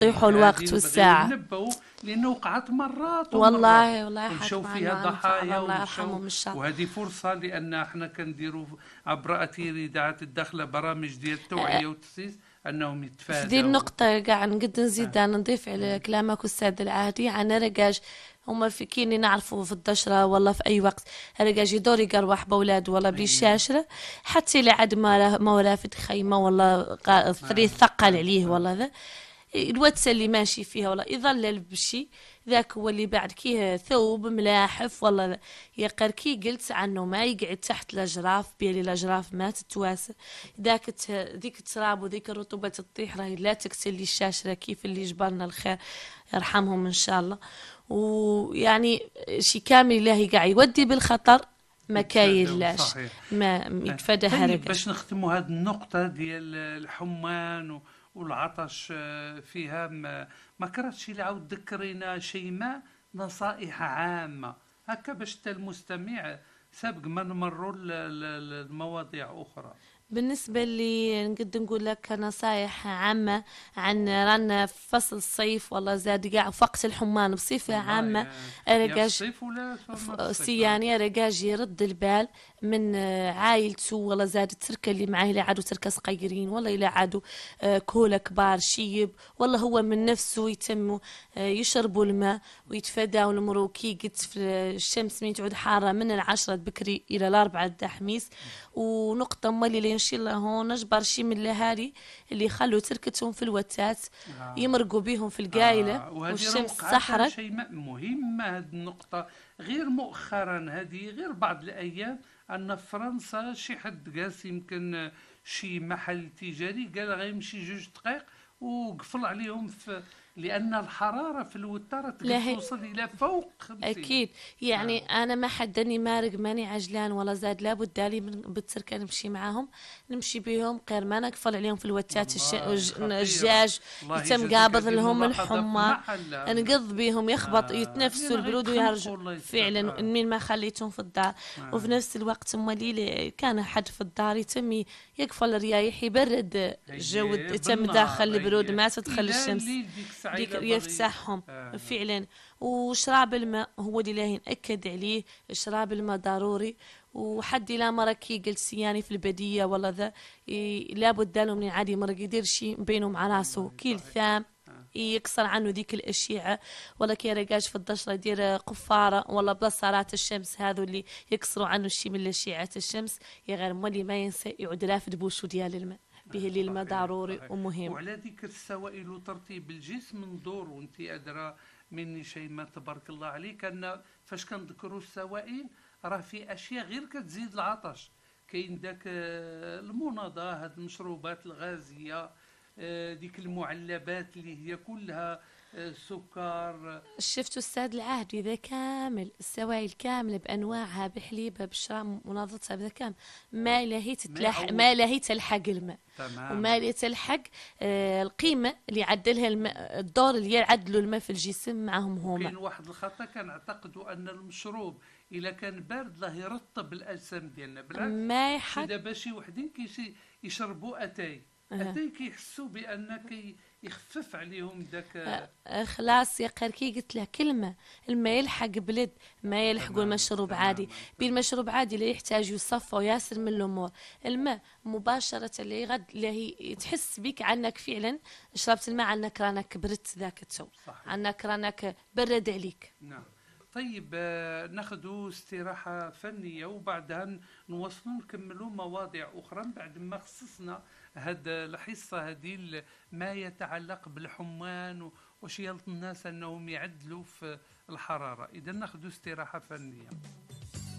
يطيحوا الوقت والساعة. نبهوا لأنه وقعت مرات ومرات والله ومشوا حق فيها معنا ضحايا الله يرحمهم إن شاء الله. وهذه فرصة لأن احنا كنديروا عبر أثير إذاعة الداخلة برامج ديال التوعية والتسييس أنهم في دي يتفادوا. النقطة قاعد نقد نزيد نضيف على كلامك أستاذ العهدي عن رقاش. هما في كيني نعرفوا في الدشرة والله في أي وقت رقاش يدور يقروح بولاد والله بالشاشرة حتى لعد ما ورافد خيمة والله ثري ثقل عليه والله ذا الواتس اللي ماشي فيها والله يظلل بشي ذاك هو اللي بعد كيه ثوب ملاحف والله يقر كي قلت عنه ما يقعد تحت الأجراف بيلي الأجراف ما تتواسى ذيك التراب وذيك الرطوبة تطيح راهي لا تكسل لي الشاشرة كيف اللي جبرنا الخير يرحمهم إن شاء الله. ويعني شي كامل الله قاعد يودي بالخطر ما كاينلاش ما يتفادى طيب باش نختموا هذه النقطة ديال الحمان والعطش فيها ما كرهتش اللي عاود تذكرينا شيماء نصائح عامة هكا باش المستمع سابق ما نمروا لمواضيع أخرى. بالنسبة لي نقد نقول لك نصايح عامة عن رانا في فصل الصيف والله زاد قاع في وقت الحمان بصفة عامة رجاج سياني رجاج يرد البال من عائلته والله زاد التركة اللي معاه إلى عادوا تركة صغيرين والله إلى عادوا كولا كبار شيب والله هو من نفسه يتم يشربوا الماء ويتفادوا المروكي قلت في الشمس من تعود حارة من 10 بكري إلى 4 تحميس. ونقطة مالي اللي إن شاء الله هون نجبر شي من الأهالي اللي يخلوا تركتهم في الوتات يمرقوا بيهم في القايلة والشمس سحرت. شيء مهمة هذه النقطة غير مؤخرا هذه غير بعض الأيام أن في فرنسا شي حد قاس يمكن شي محل تجاري قال غيمشي 2 دقائق وقفل عليهم لأن الحرارة في الوتارة توصل إلى فوق 50. أكيد يعني أنا ما حدني مارق ماني عجلان ولا زاد لابد لي بالتركة نمشي معاهم نمشي بيهم غير ما نقفل عليهم في الوتات الجاج يتم قابض لهم الحمى نقض بيهم يخبط يتنفسوا البرود ويرجعوا فعلا من ما خليتهم في الدار. وفي نفس الوقت مالي كان حد في الدار يتم يقفل الرياح يبرد الجو يتم داخل البرود ما تدخل الشمس ديك يفتحهم فعلا. وشراب الماء هو اللي لا نأكد عليه شراب الماء ضروري. وحد لا مركي قلت سياني في البدية والله ذا لابد لهم من عادي مرق يدير شي بينه مع راسه كيل ثام يكسر عنه ذيك الأشعة ولا كي رجاج في الدشرة يدير قفارة ولا بصرات الشمس هذو اللي يكسروا عنه الشي من أشعة الشمس يغير مولي ما ينسى يعود رافد بوشو ديال الماء به اللي الماء ضروري ومهم. وعلى ذكر السوائل وترطيب الجسم ندور وانت أدرى مني شيء ما تبارك الله عليك أن فاش كنذكروا السوائل راه في أشياء غير كتزيد العطش كاين داك المناضة هاد المشروبات الغازية ديك المعلبات اللي هي كلها سكر. شفتوا استاذ العهد إذا كامل السوائل كاملة بأنواعها بحليبها بالشراب مناضتها بذا كامل ما لا هي تلحق الماء وما لا تلحق القيمة اللي يعدلها الماء الدور اللي يعدلوا الماء في الجسم معهم هما. كاين واحد الخطأ كنعتقدوا أن المشروب إلا كان بارد له يرطب الأجسام ديالنا بالعكس ما يحق. دابا شي وحدين يشربوا أتاي كيحسوا بأن يخفف عليهم ذاك خلاص يا قركي قلت له كلمة الماء يلحق بلد ما يلحقوا المشروب عادي بالمشروب عادي لا يحتاج يصفى وياسر من الأمور. الماء مباشرة اللي يغد اللي تحس بك عنك فعلا شربت الماء عنك رانك بردت ذاك التو عنك رانك برد عليك. نعم. طيب ناخذ استراحة فنية وبعدها نواصلوا نكملوا مواضيع أخرى بعد ما خصصنا هاد الحصة هذه ما يتعلق بالحمان وش يلط الناس أنهم يعدلوا في الحرارة. إذا ناخذ استراحة فنية.